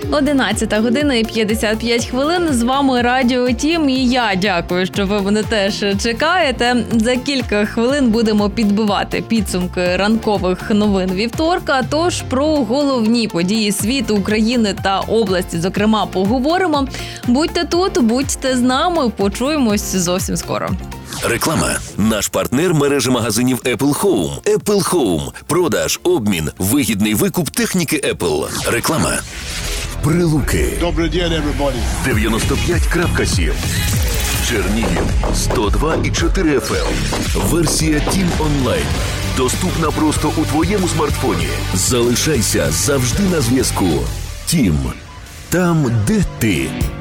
11 година і 55 хвилин. З вами Радіо Тім. І я дякую, що ви мене теж чекаєте. За кілька хвилин будемо підбивати підсумки ранкових новин вівторка. Тож про головні події світу, України та області, зокрема, поговоримо. Будьте тут, будьте з нами. Почуємось зовсім скоро. Реклама. Наш партнер – мережа магазинів Apple Home. Apple Home. Продаж, обмін, вигідний викуп техніки Apple. Реклама. Прилуки. Добрий день, everybody. 95.7. Чернігів. 102,4 FM. Версія Тім онлайн. Доступна просто у твоєму смартфоні. Залишайся завжди на зв'язку. Тім. Там, де ти.